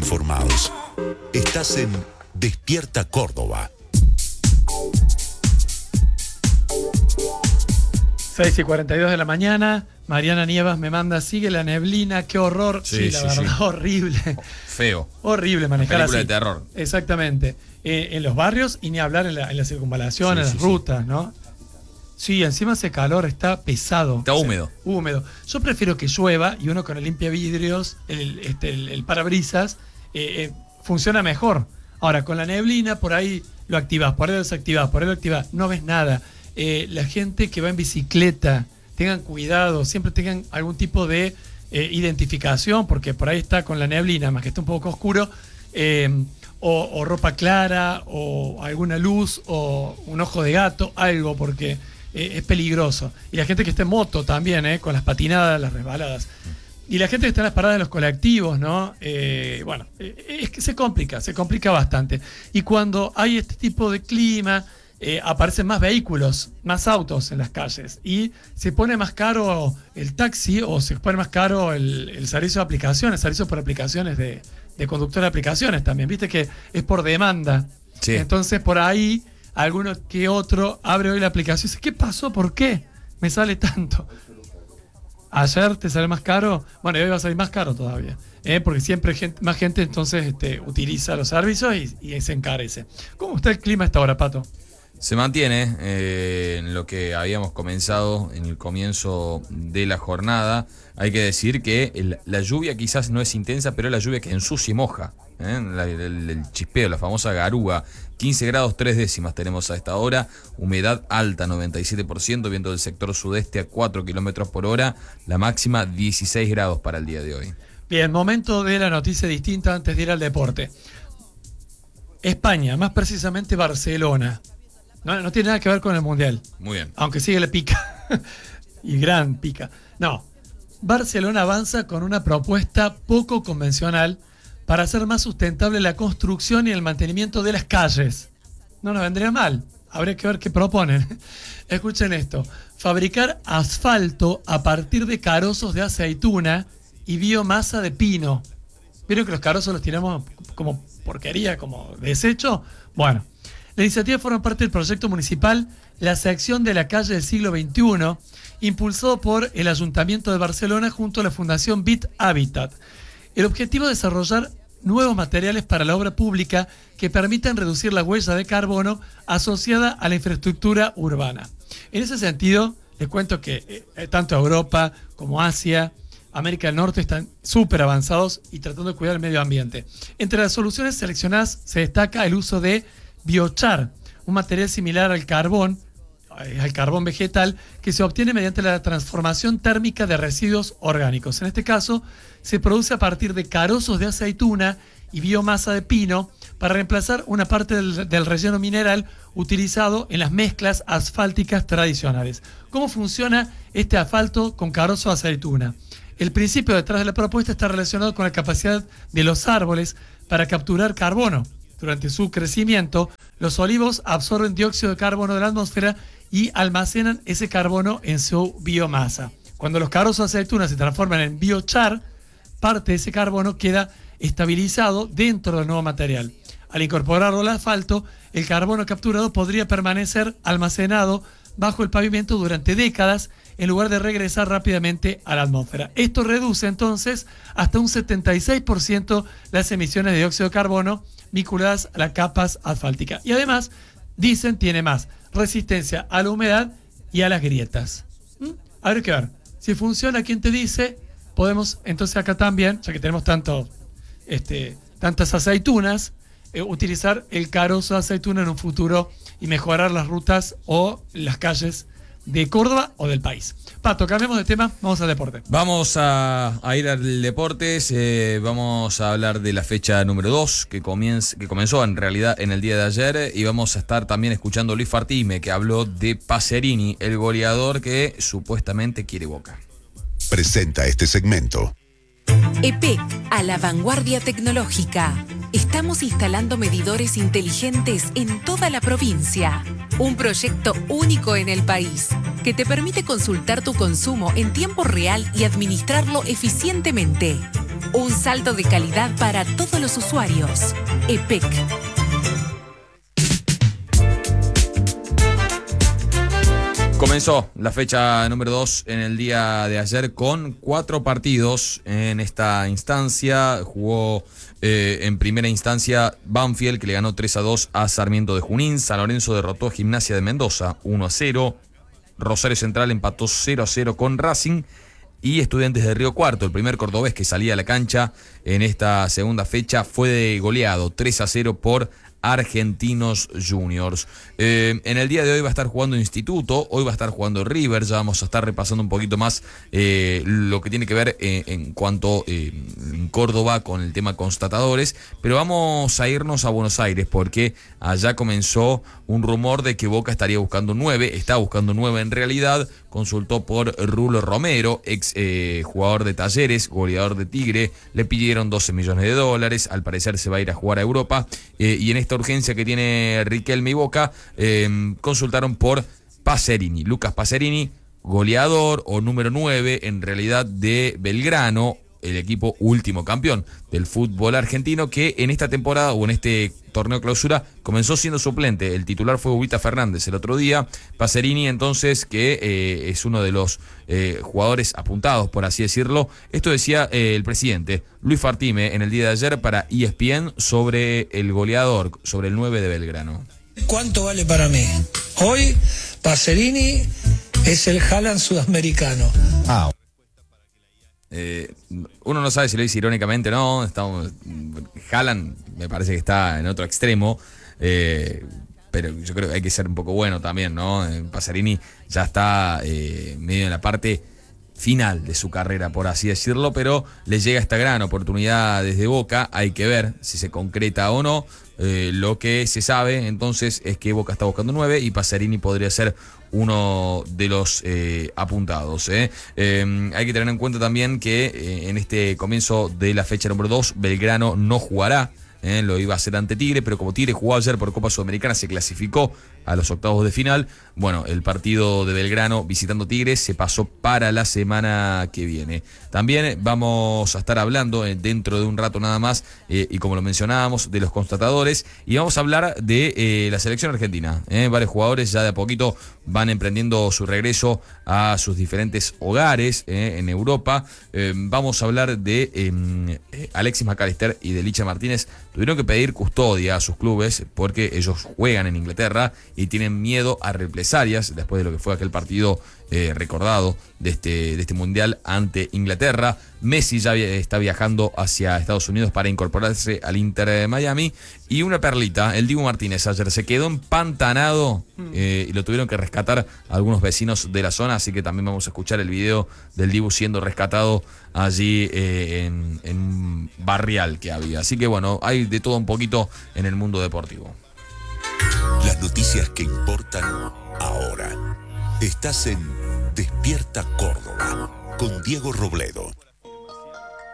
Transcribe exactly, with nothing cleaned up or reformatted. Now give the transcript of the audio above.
informados. Estás en Despierta Córdoba. seis y cuarenta y dos de la mañana. Mariana Nievas me manda, sigue la neblina, qué horror. Sí, sí la sí, verdad, sí. horrible. Feo. Horrible manejar película así. de terror. Exactamente. Eh, en los barrios y ni hablar en la, en la circunvalación, sí, en las sí, rutas, sí. ¿no? Sí, encima ese calor está pesado. Está húmedo. O sea, húmedo. Yo prefiero que llueva y uno con el limpia vidrios, el, este, el, el parabrisas, eh, eh, funciona mejor. Ahora, con la neblina, por ahí lo activás, por ahí lo desactivás, por ahí lo activás, no ves nada. Eh, la gente que va en bicicleta, tengan cuidado, siempre tengan algún tipo de eh, identificación, porque por ahí está con la neblina, más que está un poco oscuro, eh, o, o ropa clara, o alguna luz, o un ojo de gato, algo, porque eh, es peligroso. Y la gente que está en moto también, eh, con las patinadas, las resbaladas. Y la gente que está en las paradas de los colectivos, ¿no? Eh, bueno, eh, es que se complica, se complica bastante. Y cuando hay este tipo de clima, Eh, aparecen más vehículos, más autos en las calles y se pone más caro el taxi o se pone más caro el, el servicio de aplicaciones, servicio por aplicaciones de, de conductor de aplicaciones también. Viste que es por demanda. Sí. Entonces por ahí alguno que otro abre hoy la aplicación y dice, ¿qué pasó? ¿Por qué me sale tanto? Ayer te sale más caro, bueno, y hoy va a salir más caro todavía, ¿eh? Porque siempre gente, más gente entonces este, utiliza los servicios y, y se encarece. ¿Cómo está el clima a esta hora, Pato? Se mantiene eh, en lo que habíamos comenzado en el comienzo de la jornada. Hay que decir que el, la lluvia quizás no es intensa, pero es la lluvia que ensucia y moja. ¿eh? La, el, el chispeo, la famosa garúa. quince grados tres décimas tenemos a esta hora. Humedad alta, noventa y siete por ciento. Viento del sector sudeste a cuatro kilómetros por hora. La máxima, dieciséis grados para el día de hoy. Bien, momento de la noticia distinta antes de ir al deporte. España, más precisamente Barcelona. No, no tiene nada que ver con el Mundial. Muy bien. Aunque sigue la pica. Y gran pica. No. Barcelona avanza con una propuesta poco convencional para hacer más sustentable la construcción y el mantenimiento de las calles. No nos vendría mal. Habría que ver qué proponen. Escuchen esto. Fabricar asfalto a partir de carozos de aceituna y biomasa de pino. ¿Vieron que los carozos los tiramos como porquería, como desecho? Bueno. La iniciativa forma parte del proyecto municipal La Sección de la Calle del Siglo veintiuno, impulsado por el Ayuntamiento de Barcelona junto a la Fundación Bit Habitat. El objetivo es desarrollar nuevos materiales para la obra pública que permitan reducir la huella de carbono asociada a la infraestructura urbana. En ese sentido, les cuento que eh, tanto Europa como Asia, América del Norte están súper avanzados y tratando de cuidar el medio ambiente. Entre las soluciones seleccionadas se destaca el uso de biochar, un material similar al carbón, al carbón vegetal, que se obtiene mediante la transformación térmica de residuos orgánicos. En este caso, se produce a partir de carozos de aceituna y biomasa de pino para reemplazar una parte del, del relleno mineral utilizado en las mezclas asfálticas tradicionales. ¿Cómo funciona este asfalto con carozo de aceituna? El principio detrás de la propuesta está relacionado con la capacidad de los árboles para capturar carbono. Durante su crecimiento, los olivos absorben dióxido de carbono de la atmósfera y almacenan ese carbono en su biomasa. Cuando los carozos de aceituna se transforman en biochar, parte de ese carbono queda estabilizado dentro del nuevo material. Al incorporarlo al asfalto, el carbono capturado podría permanecer almacenado bajo el pavimento durante décadas en lugar de regresar rápidamente a la atmósfera. Esto reduce entonces hasta un setenta y seis por ciento las emisiones de dióxido de carbono vinculadas a las capas asfálticas. Y además, dicen, tiene más resistencia a la humedad y a las grietas. ¿Mm? Habrá que ver. Si funciona, quien te dice, podemos entonces acá también, ya que tenemos tanto, este, tantas aceitunas, eh, utilizar el carozo de aceituna en un futuro y mejorar las rutas o las calles de Córdoba o del país. Pato, cambiemos de tema, vamos al deporte. Vamos a, a ir al deportes, eh, vamos a hablar de la fecha número dos que, comienza, que comenzó en realidad en el día de ayer y vamos a estar también escuchando a Luis Fartime, que habló de Pacerini, el goleador que supuestamente quiere Boca. Presenta este segmento. E P E C, a la vanguardia tecnológica. Estamos instalando medidores inteligentes en toda la provincia. Un proyecto único en el país que te permite consultar tu consumo en tiempo real y administrarlo eficientemente. Un salto de calidad para todos los usuarios. E P E C. Comenzó la fecha número dos en el día de ayer con cuatro partidos en esta instancia. Jugó eh, en primera instancia Banfield, que le ganó tres a dos a Sarmiento de Junín. San Lorenzo derrotó a Gimnasia de Mendoza uno a cero. Rosario Central empató cero a cero con Racing. Y Estudiantes de Río Cuarto, el primer cordobés que salía a la cancha en esta segunda fecha, fue goleado tres a cero por Argentinos Juniors. Eh, en el día de hoy va a estar jugando Instituto, hoy va a estar jugando River. Ya vamos a estar repasando un poquito más eh, lo que tiene que ver eh, en cuanto eh, en Córdoba con el tema constatadores. Pero vamos a irnos a Buenos Aires porque allá comenzó un rumor de que Boca estaría buscando nueve, está buscando nueve en realidad. Consultó por Rulo Romero, ex eh, jugador de Talleres, goleador de Tigre. Le pidieron doce millones de dólares. Al parecer se va a ir a jugar a Europa. Eh, y en esta urgencia que tiene Riquelme y Boca, eh, consultaron por Pacerini. Lucas Pacerini, goleador o número nueve en realidad de Belgrano, el equipo último campeón del fútbol argentino, que en esta temporada o en este torneo clausura comenzó siendo suplente. El titular fue Ubita Fernández el otro día. Pacerini, entonces, que eh, es uno de los eh, jugadores apuntados, por así decirlo. Esto decía eh, el presidente Luis Fartime en el día de ayer para E S P N sobre el goleador, sobre el nueve de Belgrano. ¿Cuánto vale para mí? Hoy Pacerini es el Haaland sudamericano. Ah. Eh, uno no sabe si lo dice irónicamente o no. Estamos, Haaland me parece que está en otro extremo, eh, pero yo creo que hay que ser un poco bueno también, ¿no? Pacerini ya está eh, medio en la parte final de su carrera, por así decirlo, pero le llega esta gran oportunidad desde Boca. Hay que ver si se concreta o no. Eh, lo que se sabe entonces es que Boca está buscando nueve y Pacerini podría ser uno de los eh, apuntados. ¿eh? Eh, hay que tener en cuenta también que eh, en este comienzo de la fecha número dos, Belgrano no jugará. Eh, lo iba a hacer ante Tigre, pero como Tigre jugó ayer por Copa Sudamericana, se clasificó a los octavos de final. Bueno, el partido de Belgrano visitando Tigre se pasó para la semana que viene. También vamos a estar hablando eh, dentro de un rato nada más, eh, y como lo mencionábamos, de los constatadores, y vamos a hablar de eh, la selección argentina. Eh, varios jugadores ya de a poquito van emprendiendo su regreso a sus diferentes hogares eh, en Europa. Eh, vamos a hablar de eh, Alexis McAllister y de Licha Martínez. Tuvieron que pedir custodia a sus clubes porque ellos juegan en Inglaterra y tienen miedo a represalias después de lo que fue aquel partido eh, recordado de este, de este mundial ante Inglaterra. Messi ya está viajando hacia Estados Unidos para incorporarse al Inter de Miami. Y una perlita, el Dibu Martínez ayer se quedó empantanado eh, y lo tuvieron que rescatar algunos vecinos de la zona, así que también vamos a escuchar el video del Dibu siendo rescatado allí eh, en, en un barrial que había. Así que bueno, hay de todo un poquito en el mundo deportivo. Las noticias que importan ahora. Estás en Despierta Córdoba con Diego Robledo.